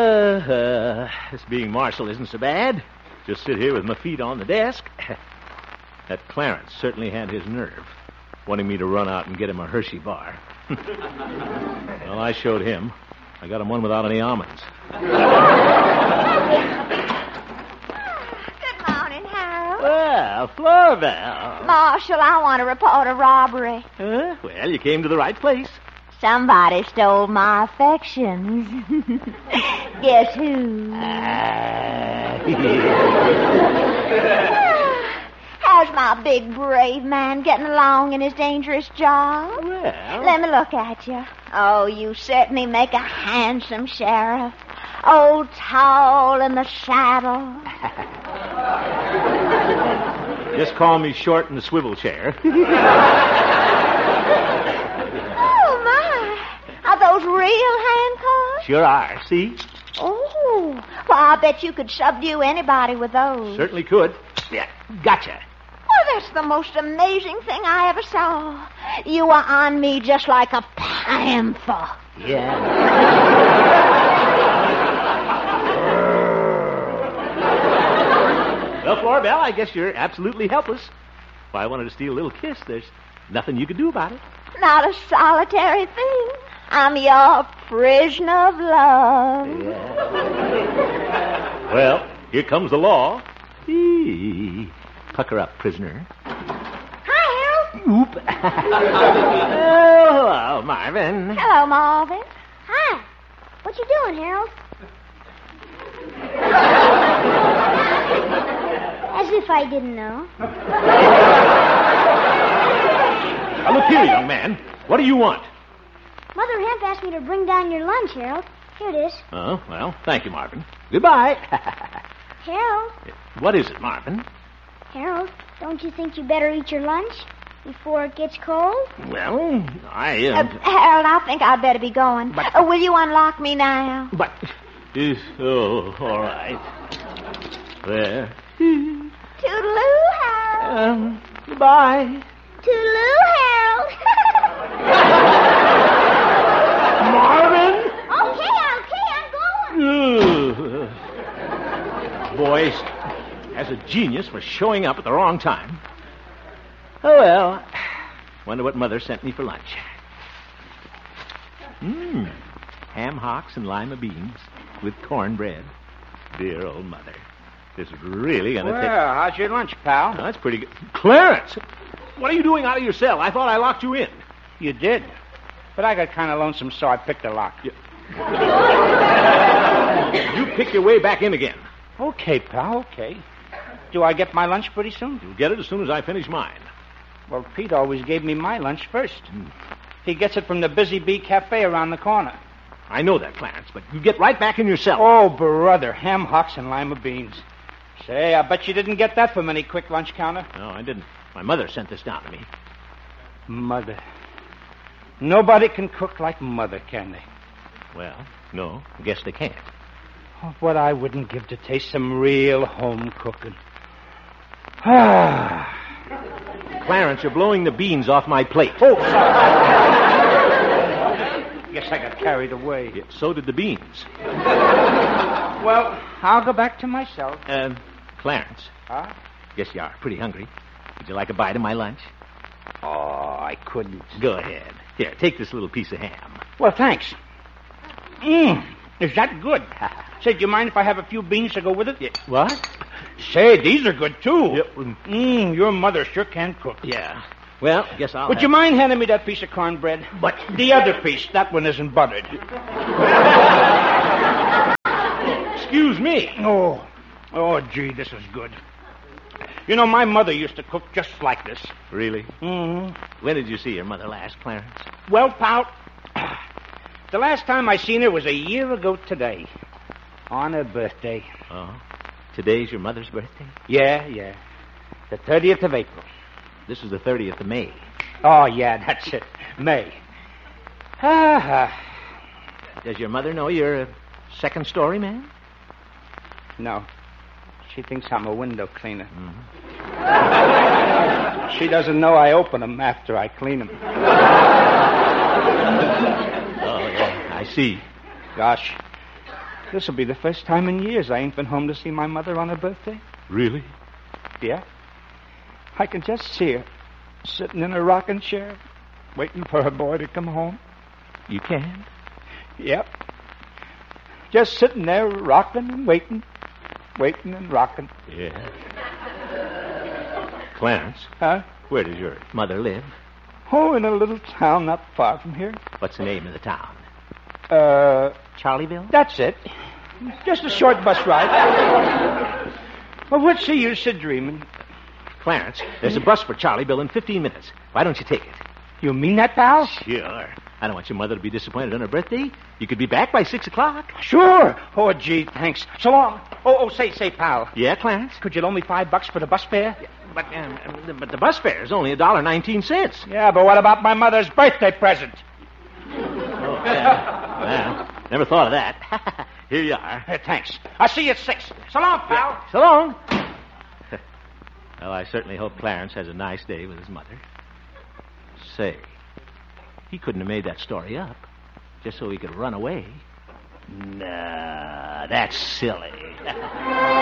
This being Marshal isn't so bad. Just sit here with my feet on the desk. That Clarence certainly had his nerve, wanting me to run out and get him a Hershey bar. Well, I showed him. I got him one without any almonds. Good morning, Harold. Well, Florbell. Marshal, I want to report a robbery. Well, you came to the right place. Somebody stole my affections. Guess who? How's my big, brave man getting along in his dangerous job? Well... Let me look at you. Oh, you certainly make a handsome sheriff. Oh, tall in the saddle. Just call me short in the swivel chair. Oh, my. Are those real handcuffs? Sure are, see? Oh, well, I bet you could subdue anybody with those. Certainly could. Yeah, gotcha. Well, that's the most amazing thing I ever saw. You were on me just like a panther. Yeah. Well, Florbell, I guess you're absolutely helpless. If I wanted to steal a little kiss, there's nothing you could do about it. Not a solitary thing. I'm your prisoner of love. Yeah. Well, here comes the law. Eee. Pucker up, prisoner. Hi, Harold. Oop. Oh, hello, Marvin. Hello, Marvin. Hi. What you doing, Harold? As if I didn't know. Now, look here, young man. What do you want? Mother Hemp asked me to bring down your lunch, Harold. Here it is. Oh, well, thank you, Marvin. Goodbye. Harold, What is it, Marvin? Harold, don't you think you better eat your lunch before it gets cold? Well, I... Harold, I think I'd better be going. But- Will you unlock me now? But... Oh, all right. There. Toodaloo, Harold. Goodbye. Toodaloo, Harold. Marvin? Okay, I'm going. Boy has a genius for showing up at the wrong time. Oh, well. Wonder what Mother sent me for lunch. Ham hocks and lima beans with cornbread. Dear old Mother. This is really going to take... Well, how's your lunch, pal? Oh, that's pretty good. Clarence! What are you doing out of your cell? I thought I locked you in. You did. But I got kind of lonesome, so I picked a lock. You pick your way back in again. Okay, pal, okay. Do I get my lunch pretty soon? You'll get it as soon as I finish mine. Well, Pete always gave me my lunch first. He gets it from the Busy Bee Cafe around the corner. I know that, Clarence, but you get right back in your cell. Oh, brother, ham hocks and lima beans. Say, I bet you didn't get that from any quick lunch counter. No, I didn't. My mother sent this down to me. Mother. Nobody can cook like Mother, can they? Well, no, I guess they can't. Oh, what I wouldn't give to taste some real home cooking. Ah. Clarence, you're blowing the beans off my plate. Oh, sorry. Guess I got carried away. Yeah, so did the beans. Well, I'll go back to my cell. Clarence. Huh? Guess you are pretty hungry. Would you like a bite of my lunch? Oh, I couldn't. Go ahead. Here, take this little piece of ham. Well, thanks. Is that good? Say, do you mind if I have a few beans to go with it? Yeah. What? Say, these are good, too. Yep. Your mother sure can cook. Yeah. Well, guess I'll Would you mind handing me that piece of cornbread? But the other piece, that one isn't buttered. Excuse me. Oh, gee, this is good. You know, my mother used to cook just like this. Really? Mm-hmm. When did you see your mother last, Clarence? Well, pal, the last time I seen her was a year ago today. On her birthday. Oh. Today's your mother's birthday? Yeah. The 30th of April. This is the 30th of May. Oh, yeah, that's it. May. Does your mother know you're a second-story man? No. She thinks I'm a window cleaner. Mm-hmm. She doesn't know I open them after I clean them. Oh, yeah, I see. Gosh. This'll be the first time in years I ain't been home to see my mother on her birthday. Really? Yeah. I can just see her sitting in a rocking chair, waiting for her boy to come home. You can? Yep. Just sitting there rocking and waiting and rocking. Yeah. Clarence, Huh? where does your mother live? Oh, in a little town not far from here. What's the name of the town? Charlieville? That's it. Just a short bus ride. Well, what's the use of dreaming? Clarence, there's a bus for Charlieville in 15 minutes. Why don't you take it? You mean that, pal? Sure. I don't want your mother to be disappointed on her birthday. You could be back by 6 o'clock. Sure. Oh, gee, thanks. So long. Say, pal. Yeah, Clarence? Could you loan me $5 for the bus fare? But the bus fare is only $1.19. Yeah, but what about my mother's birthday present? Oh, yeah. Well, never thought of that. Here you are. Thanks. I'll see you at 6. So long, pal. Yeah. So long. Well, I certainly hope Clarence has a nice day with his mother. Say, he couldn't have made that story up just so he could run away. Nah, that's silly.